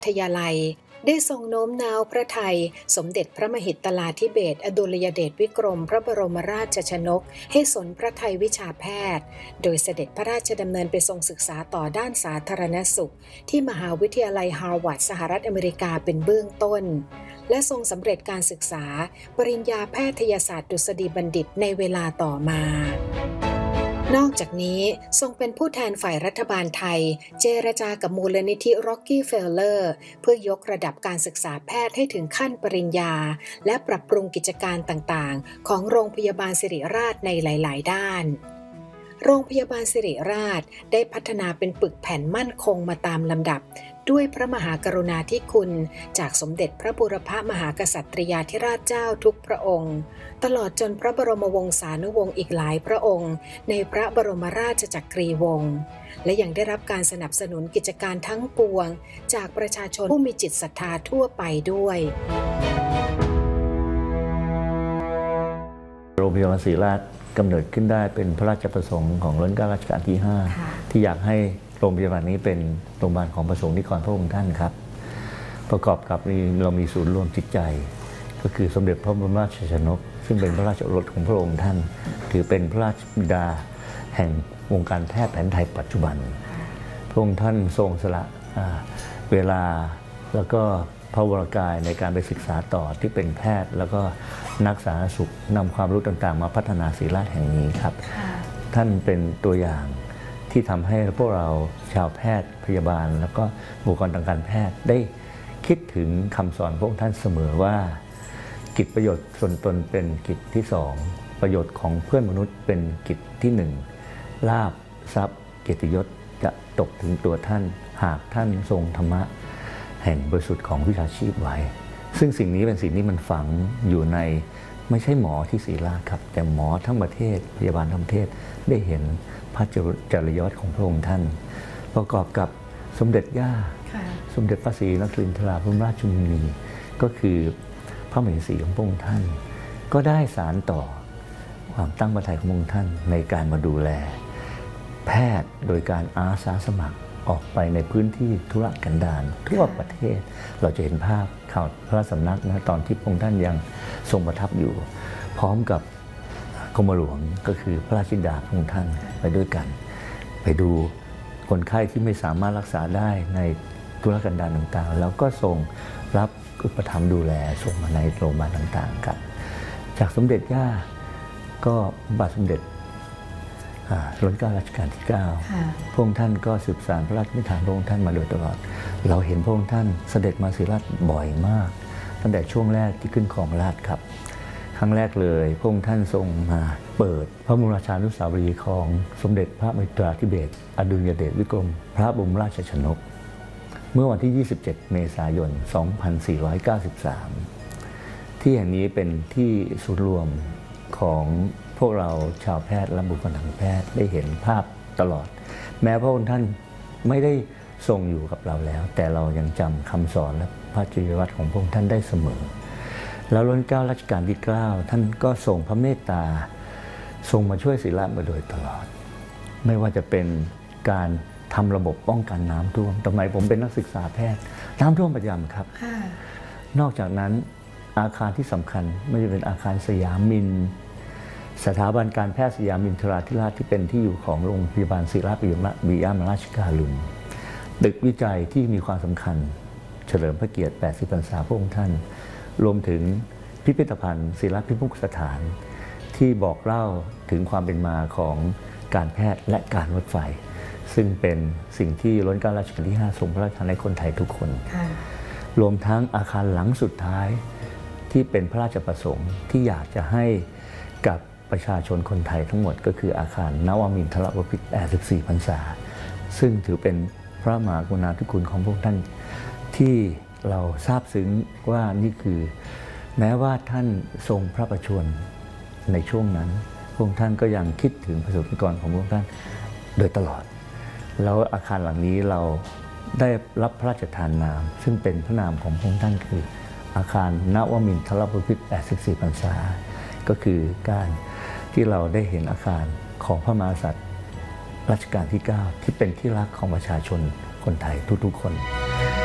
ทยาลัยได้ทรงโน้มน้าวพระทัยสมเด็จพระมหิตลาธิเบศรอดุลยเดชวิกรมพระบรมราชชนกให้สนพระทัยวิชาแพทย์โดยเสด็จพระราชดำเนินไปทรงศึกษาต่อด้านสาธารณสุขที่มหาวิทยาลัยฮาร์วาร์ดสหรัฐอเมริกาเป็นเบื้องต้นและทรงสำเร็จการศึกษาปริญญาแพทยศาสตร์ดุษฎีบัณฑิตในเวลาต่อมานอกจากนี้ทรงเป็นผู้แทนฝ่ายรัฐบาลไทยเจรจากับมูลนิธิ Rockefeller เพื่อยกระดับการศึกษาแพทย์ให้ถึงขั้นปริญญาและปรับปรุงกิจการต่างๆของโรงพยาบาลศิริราชในหลายๆด้านโรงพยาบาลศิริราชได้พัฒนาเป็นปึกแผ่นมั่นคงมาตามลำดับด้วยพระมหากรุณาธิคุณจากสมเด็จพระบูรพมหากษัตริยาธิราชเจ้าทุกพระองค์ตลอดจนพระบรมวงศานุวงศ์อีกหลายพระองค์ในพระบรมราชจักรีวงศ์และยังได้รับการสนับสนุนกิจการทั้งปวงจากประชาชนผู้มีจิตศรัทธาทั่วไปด้วยโรงพยาบาลศิริราชกำเนิดขึ้นได้เป็นพระราชประสงค์ของรัชกาลที่ 5ที่อยากให้โรงพยาบาลนี้เป็นโรงพยาบาลของประสงค์นิกรพระองค์ท่านครับประกอบกับเรามีศูนย์รวมจิตใจก็คือสมเด็จพระบรมราชชนกซึ่งเป็นพระราชโอรสของพระองค์ท่านถือเป็นพระราชบิดาแห่งวงการแพทย์แผนไทยปัจจุบันพระองค์ท่านทรงสละเวลาแล้วก็พระวรกายในการไปศึกษาต่อที่เป็นแพทย์แล้วก็นักสาธารณสุขนำความรู้ต่างๆมาพัฒนาศิริราชแห่งนี้ครับท่านเป็นตัวอย่างที่ทำให้พวกเราชาวแพทย์พยาบาลแล้วก็บุคคลทางการแพทย์ได้คิดถึงคำสอนพระองค์ท่านเสมอว่ากิจประโยชน์ส่วนตนเป็นกิจที่สองประโยชน์ของเพื่อนมนุษย์เป็นกิจที่หนึ่งลาภทรัพย์เกียรติยศจะตกถึงตัวท่านหากท่านทรงธรรมะแห่งบริสุทธิ์ของวิชาชีพไว้ซึ่งสิ่งนี้เป็นสิ่งที่มันฝังอยู่ในไม่ใช่หมอที่ศิริราชครับแต่หมอทั้งประเทศพยาบาลทั้งประเทศได้เห็นพระจริยวัตรของพระองค์ท่านประกอบกับสมเด็จย่าสมเด็จพระศรีนครินทราบรมราชชนนีก็คือพระมเหสีของพระองค์ท่านก็ได้สานต่อความตั้งพระทัยของพระองค์ท่านในการมาดูแลแพทย์โดยการอาสาสมัครออกไปในพื้นที่ธุรกันดารทั่วประเทศเราจะเห็นภาพข่าวพระสำนักนะตอนที่พระองค์ท่านยังทรงประทับอยู่พร้อมกับกรมหลวงก็คือพระราชธิดาพระองค์ท่านไปด้วยกันไปดูคนไข้ที่ไม่สามารถรักษาได้ในธุรกันดารต่างๆแล้วก็ส่งรับอุปถัมภ์ดูแลส่งมาในโรงพยาบาลต่างๆครับจากสมเด็จย่าก็บาทสมเด็จรัชกาลที่ 9พระองค์ท่านก็สืบสานพระราชนิทานพระองค์ท่านมาโดยตลอดเราเห็นพระองค์ท่านเสด็จมาศิริราชบ่อยมากตั้งแต่ช่วงแรกที่ขึ้นครองราชย์ครับครั้งแรกเลยพระองค์ท่านทรงมาเปิดพระบรมราชานุสาวรีย์ของสมเด็จพระมหิตลาธิเบศรอดุลยเดชวิกรมพระบรมราชชนกเมื่อวันที่ 27 เมษายน 2493 ที่แห่งนี้เป็นที่ศูนย์รวมของพวกเราชาวแพทย์และบุคคลทางแพทย์ได้เห็นภาพตลอดแม้พระองค์ท่านไม่ได้ทรงอยู่กับเราแล้วแต่เรายังจำคำสอนและพระจริยวัตรของพระองค์ท่านได้เสมอแล้วรัชกาลรัชกาลที่ 9ท่านก็ทรงพระเมตตาทรงมาช่วยศิริราชมาโดยตลอดไม่ว่าจะเป็นการทำระบบป้องกันน้ำท่วมสมัยผมเป็นนักศึกษาแพทย์น้ำท่วมประจำครับนอกจากนั้นอาคารที่สำคัญไม่ว่าจะเป็นอาคารสยามินสถาบันการแพทย์สยามินทราธิราชที่เป็นที่อยู่ของโรงพยาบาลศิริราชปิยมราชการุณตึกวิจัยที่มีความสำคัญเฉลิมพระเกียรติ 80 พรรษาพระองค์ท่านรวมถึงพิพิธภัณฑ์ศิริราชพิพิธสถานที่บอกเล่าถึงความเป็นมาของการแพทย์และการรถไฟซึ่งเป็นสิ่งที่รัชกาลที่ 5ทรงพระราชทานให้คนไทยทุกคนรวมทั้งอาคารหลังสุดท้ายที่เป็นพระราชประสงค์ที่อยากจะให้กับประชาชนคนไทยทั้งหมดก็คืออาคารนวมินทรบพิตร 84 พรรษาซึ่งถือเป็นพระมหากรุณาธิคุณของพระองค์ท่านที่เราทราบซึ้งว่านี่คือแม้ว่าท่านทรงพระประชวรในช่วงนั้นพระองค์ท่านก็ยังคิดถึงประสบนิกรของพระองค์ท่านโดยตลอดแล้วอาคารหลังนี้เราได้รับพระราชทานนามซึ่งเป็นพระนามของพระองค์ท่านคืออาคารนวมินทรบพิตร 84 พรรษาก็คือการที่เราได้เห็นอาคารของพระมหากษัตริย์รัชกาลที่ 9ที่เป็นที่รักของประชาชนคนไทยทุกๆคน